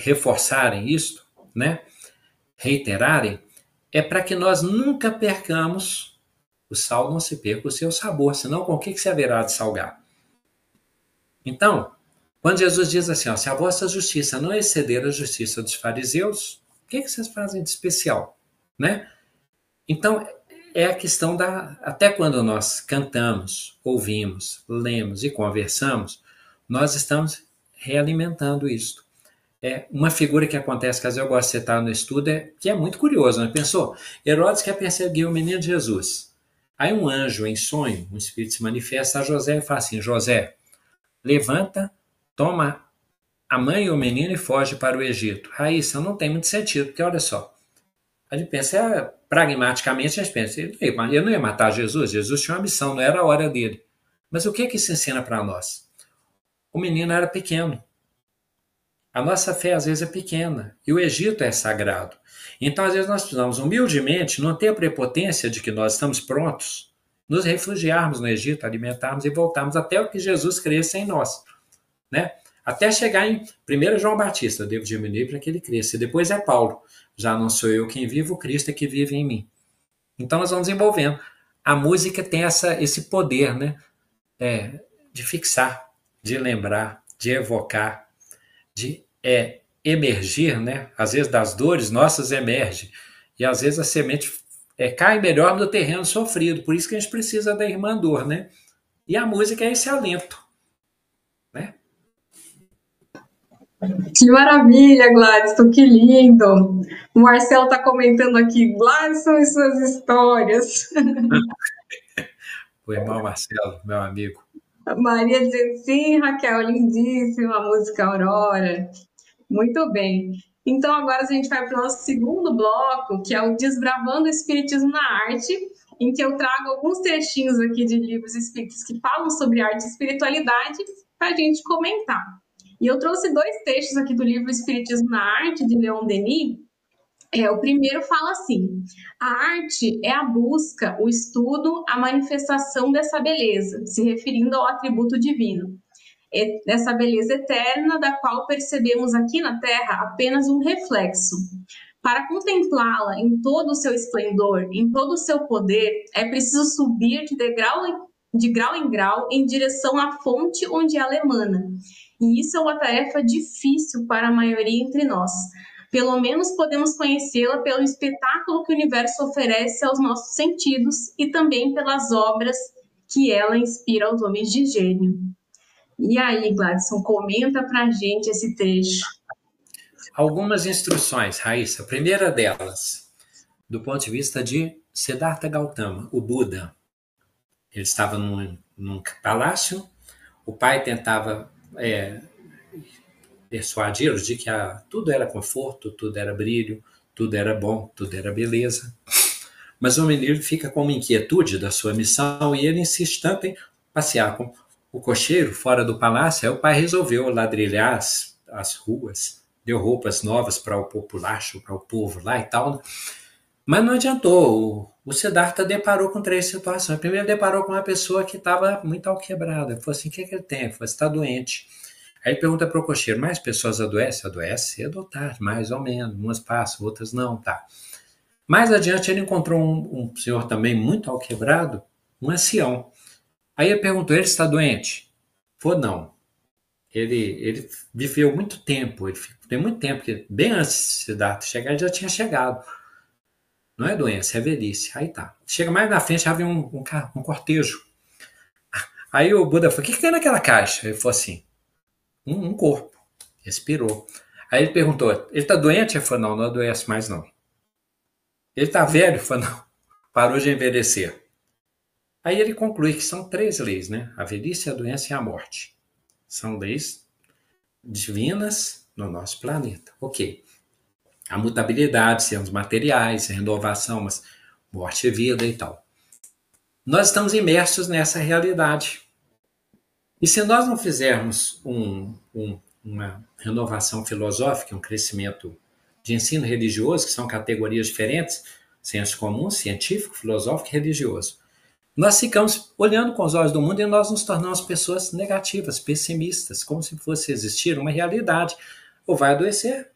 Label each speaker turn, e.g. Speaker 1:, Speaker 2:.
Speaker 1: reforçarem isso, né? Reiterarem, é para que nós nunca percamos, o sal não se perca o seu sabor, senão com o que se haverá de salgar? Então, quando Jesus diz assim, ó, se a vossa justiça não exceder a justiça dos fariseus, o que vocês fazem de especial? Né? Então, é a questão até quando nós cantamos, ouvimos, lemos e conversamos, nós estamos realimentando isso. Uma figura que acontece, que às vezes eu gosto de citar no estudo, que é muito curioso, né? Pensou? Herodes quer perseguir o menino Jesus. Aí um anjo em sonho, um espírito se manifesta a José e fala assim, José, levanta, toma a mãe e o menino e foge para o Egito. Raíssa, não tem muito sentido, porque olha só, a gente pensa, pragmaticamente, a gente pensa, ele não ia matar Jesus, Jesus tinha uma missão, não era a hora dele. Mas o que isso ensina para nós? O menino era pequeno. A nossa fé, às vezes, é pequena, e o Egito é sagrado. Então, às vezes, nós precisamos, humildemente, não ter a prepotência de que nós estamos prontos, nos refugiarmos no Egito, alimentarmos e voltarmos até o que Jesus cresça em nós. Né? Até chegar em 1 João Batista, eu devo diminuir para que ele cresça. E depois é Paulo, já não sou eu quem vive, o Cristo é que vive em mim. Então, nós vamos desenvolvendo. A música tem esse poder, né? De fixar, de lembrar, de evocar, de emergir, né? Às vezes das dores nossas emerge, e às vezes a semente cai melhor no terreno sofrido, por isso que a gente precisa da irmã dor, né? E a música é esse alento, né?
Speaker 2: Que maravilha, Gladson, que lindo! O Marcelo está comentando aqui, Gladson e suas histórias.
Speaker 1: O irmão Marcelo, meu amigo.
Speaker 2: Maria dizendo sim, Raquel, lindíssima a música Aurora. Muito bem. Então, agora a gente vai para o nosso segundo bloco, que é o Desbravando o Espiritismo na Arte, em que eu trago alguns trechinhos aqui de livros espíritas que falam sobre arte e espiritualidade para a gente comentar. E eu trouxe 2 textos aqui do livro Espiritismo na Arte, de Leon Denis. O primeiro fala assim: a arte é a busca, o estudo, a manifestação dessa beleza, se referindo ao atributo divino. Dessa beleza eterna, da qual percebemos aqui na Terra apenas um reflexo. Para contemplá-la em todo o seu esplendor, em todo o seu poder, é preciso subir de grau em grau em direção à fonte onde ela emana. E isso é uma tarefa difícil para a maioria entre nós. Pelo menos podemos conhecê-la pelo espetáculo que o universo oferece aos nossos sentidos e também pelas obras que ela inspira aos homens de gênio. E aí, Gladson, comenta pra gente esse trecho.
Speaker 1: Algumas instruções, Raíssa. A primeira delas, do ponto de vista de Siddhartha Gautama, o Buda. Ele estava num palácio, o pai tentava persuadi-lo de que tudo era conforto, tudo era brilho, tudo era bom, tudo era beleza. Mas o menino fica com uma inquietude da sua missão e ele insiste tanto em passear com o cocheiro fora do palácio. Aí o pai resolveu ladrilhar as ruas, deu roupas novas para o populacho, para o povo lá e tal. Mas não adiantou. O Siddhartha deparou com 3 situações. Primeiro, ele deparou com uma pessoa que estava muito alquebrada. Ele falou assim: o que ele tem? Ele falou: está doente. Aí ele pergunta para o cocheiro: mais pessoas adoecem? Adoece cedo ou tarde, mais ou menos. Umas passam, outras não, tá. Mais adiante, ele encontrou um senhor também muito alquebrado, um ancião. Aí ele perguntou: ele está doente? Falou: não. Ele viveu muito tempo, tem muito tempo, que bem antes de Siddhartha chegar, ele já tinha chegado. Não é doença, é velhice. Aí tá. Chega mais na frente, já vem um cortejo. Aí o Buda falou: o que tem naquela caixa? Ele falou assim: um corpo. Respirou. Aí ele perguntou: ele está doente? Ele falou: não adoece mais não. Ele está velho? Ele falou: não, parou de envelhecer. Aí ele conclui que são 3 leis, né? A velhice, a doença e a morte. São leis divinas no nosso planeta. Ok. A mutabilidade, sermos materiais, a renovação, mas morte e vida e tal. Nós estamos imersos nessa realidade. E se nós não fizermos uma renovação filosófica, um crescimento de ensino religioso, que são categorias diferentes, senso comum, científico, filosófico e religioso, nós ficamos olhando com os olhos do mundo e nós nos tornamos pessoas negativas, pessimistas, como se fosse existir uma realidade. Ou vai adoecer,